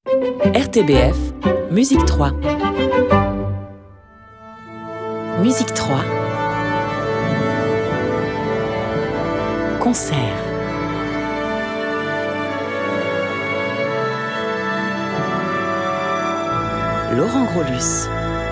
RTBF, Musique 3. Musique 3. Concert. Laurent Grolus.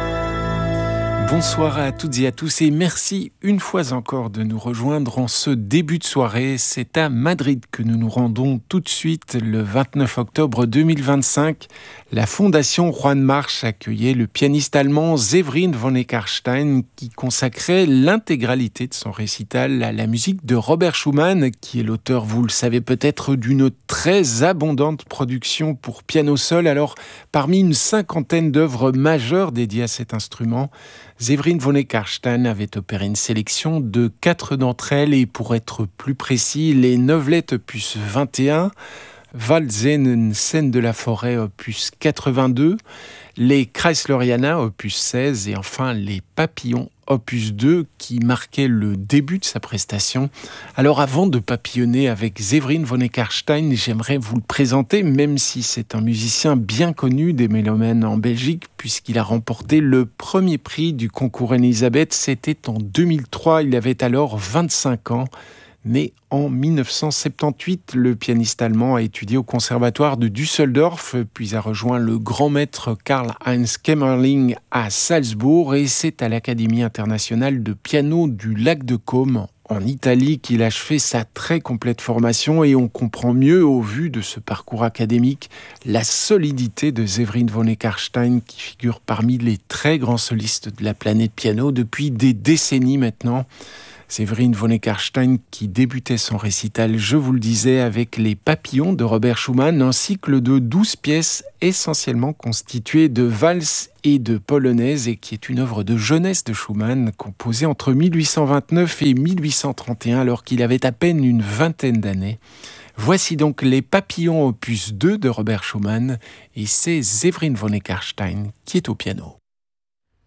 Bonsoir à toutes et à tous et merci une fois encore de nous rejoindre en ce début de soirée. C'est à Madrid que nous nous rendons tout de suite le 29 octobre 2025. La Fondation Juan March accueillait le pianiste allemand Séverin von Eckarstein qui consacrait l'intégralité de son récital à la musique de Robert Schumann, qui est l'auteur, vous le savez peut-être, d'une très abondante production pour piano seul. Alors, parmi une cinquantaine d'œuvres majeures dédiées à cet instrument, Séverin von Eckarstein avait opéré une sélection de 4 d'entre elles et pour être plus précis, les Neuvelettes opus 21, Waldseen, scène de la forêt opus 82, les Kreisleriana opus 16 et enfin les Papillons opus 2 qui marquaient le début de sa prestation. Alors avant de papillonner avec Séverin von Eckarstein, j'aimerais vous le présenter, même si c'est un musicien bien connu des mélomènes en Belgique, puisqu'il a remporté le premier prix du concours Elisabeth. C'était en 2003, il avait alors 25 ans. Né en 1978, le pianiste allemand a étudié au conservatoire de Düsseldorf, puis a rejoint le grand maître Karl-Heinz Kämmerling à Salzbourg et c'est à l'Académie internationale de piano du Lac de Côme en Italie qu'il a achevé sa très complète formation et on comprend mieux au vu de ce parcours académique la solidité de Séverin von Eckarstein qui figure parmi les très grands solistes de la planète piano depuis des décennies maintenant. Séverin von Eckarstein qui débutait son récital, je vous le disais, avec les Papillons de Robert Schumann, un cycle de 12 pièces essentiellement constituées de valses et de polonaises et qui est une œuvre de jeunesse de Schumann composée entre 1829 et 1831 alors qu'il avait à peine une vingtaine d'années. Voici donc les Papillons opus 2 de Robert Schumann et c'est Séverin von Eckarstein qui est au piano.